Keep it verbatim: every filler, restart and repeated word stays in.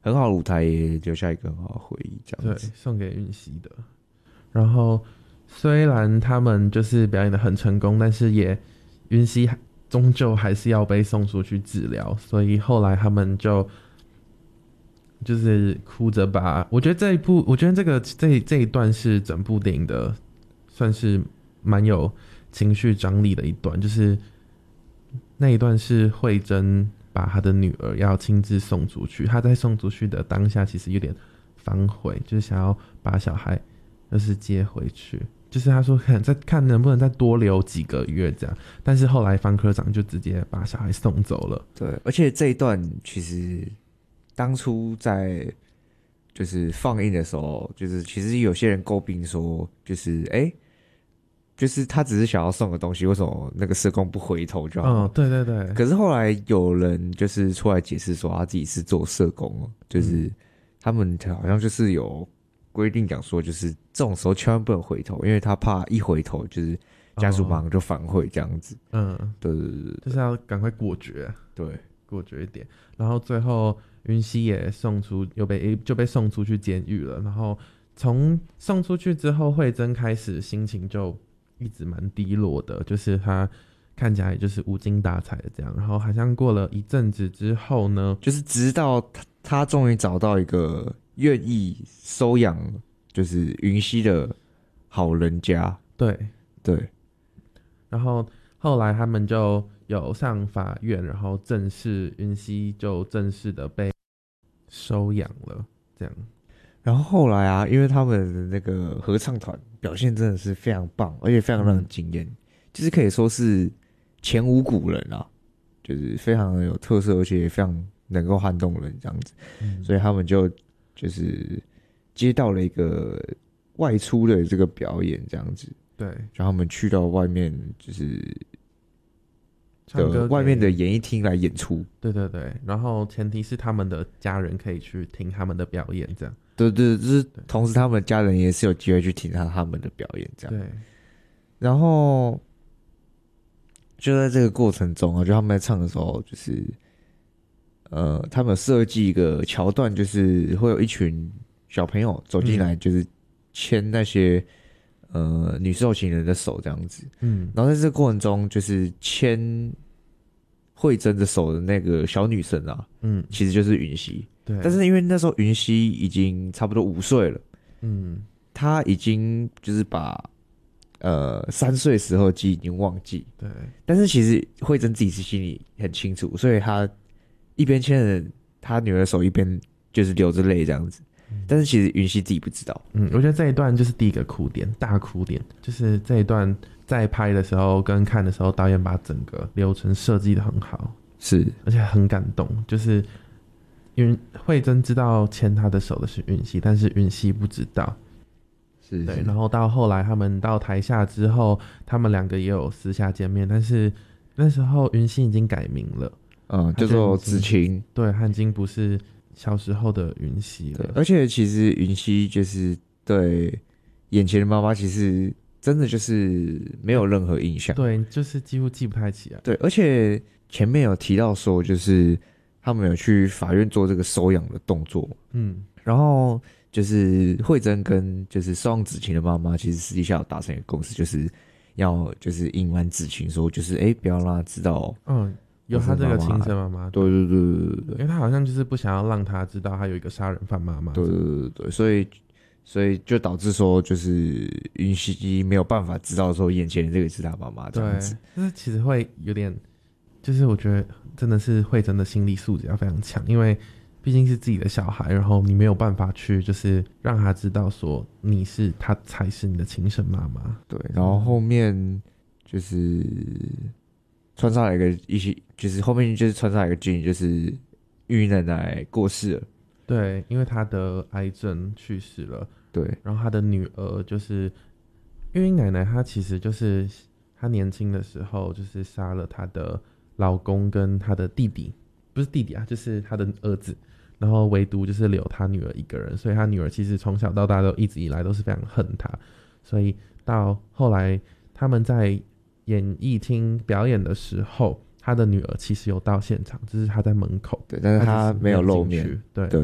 很好的舞台，也留下一个很好的回忆，这样子。 对，送给允熙的。然后虽然他们就是表演的很成功，但是也允熙终究还是要被送出去治疗，所以后来他们就就是哭着把，我觉得这一部，我觉得这个这这一段是整部电影的算是蛮有情绪张力的一段，就是那一段是慧珍把她的女儿要亲自送出去，她在送出去的当下其实有点反悔，就是想要把小孩就是接回去，就是他说看再看能不能再多留几个月这样，但是后来方科长就直接把小孩送走了。 对，而且这一段其实当初在就是放映的时候，就是其实有些人诟病说，就是哎、欸，就是他只是想要送个东西，为什么那个社工不回头就好？ 嗯，对对对。 可是后来有人就是出来解释说，他自己是做社工，就是他们好像就是有规定讲说，就是这种时候千万不能回头，因为他怕一回头就是家属马上就反悔这样子。 嗯， 对对对对， 就是要赶快果决， 对， 果决一点。然后最后云溪也送出，又被就被送出去监狱了。然后从送出去之后，慧珍开始心情就一直蛮低落的，就是他看起来就是无精打采的这样。然后好像过了一阵子之后呢， 就是直到他他终于找到一个愿意收养就是云溪的好人家。 对对， 然后后来他们就有上法院，然后正式云溪就正式的被收养了，这样。 然后后来啊，因为他们的那个合唱团表现真的是非常棒，而且非常让人惊艳，就是可以说是前无古人啊，就是非常有特色，而且也非常能够撼动人这样子。嗯、所以他们就就是接到了一个外出的这个表演这样子。 对， 让他们去到外面就是唱歌外面的演艺厅来演出。 对对对，然后前提是他们的家人可以去听他们的表演，这样。 对对，就是同时他们的家人也是有机会去听他他们的表演，这样。 对。 然后就在这个过程中啊，就他们在唱的时候，就是呃，他们设计一个桥段，就是会有一群小朋友走进来，就是牵那些。呃，女受刑人的手这样子，嗯，然后在这个过程中，就是牵慧珍的手的那个小女生啊，嗯，其实就是云溪，对。但是因为那时候云溪已经差不多五岁了，嗯，她已经就是把呃三岁时候的记忆已经忘记，对。但是其实慧珍自己是心里很清楚，所以她一边牵着她女儿的手，一边就是流着泪这样子。但是其实云溪自己不知道。 嗯，我觉得这一段就是第一个哭点，大哭点，就是这一段在拍的时候跟看的时候，导演把整个流程设计的很好， 是， 而且很感动。就是云慧珍知道牵她的手的是云溪，但是云溪不知道。 是， 对。然后到后来他们到台下之后，他们两个也有私下见面，但是那时候云溪已经改名了， 嗯，叫做子晴。 对，汉金不是小时候的云溪了。 而且其实云溪就是对眼前的妈妈，其实真的就是没有任何印象。 对，就是几乎记不太起来。 对，而且前面有提到说，就是他们有去法院做这个收养的动作。嗯，然后就是慧珍跟就是收养子晴的妈妈，其实私底下有达成一个共识，就是要就是隐瞒子晴说，就是哎、欸，不要让她知道。嗯。 有他这个亲生妈妈， 对对对对对对， 因为他好像就是不想要让他知道他有一个杀人犯妈妈， 对对对对，所以所以就导致说就是云溪没有办法知道说眼前的这个是他妈妈这样子， 就是其实会有点，就是我觉得真的是慧珍的心理素质要非常强，因为毕竟是自己的小孩，然后你没有办法去就是让他知道说你是他才是你的亲生妈妈， 对，然后后面就是穿插了一个一些，就是后面就是穿插了一个剧情，就是玉奶奶过世了。 对，因为她得癌症去世了。 对， 然后她的女儿就是玉奶奶，她其实就是她年轻的时候就是杀了她的老公跟她的弟弟，不是弟弟啊，就是她的儿子。然后唯独就是留她女儿一个人，所以她女儿其实从小到大都一直以来都是非常恨她。所以到后来他们在演艺厅表演的时候，他的女儿其实有到现场，只是他在门口， 对，但是他没有露面， 对对，